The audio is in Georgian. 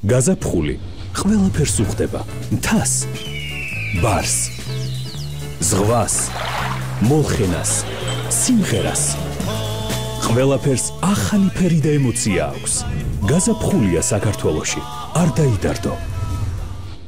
გაზაფხული ყველაფერს უხდება, მთას, ბარს, ზღვას, მოლხენას, სიმღერას. ყველაფერს ახალი ფერი და ემოცია აქვს. გაზაფხულია საქართველოში, არ დაიდარდო.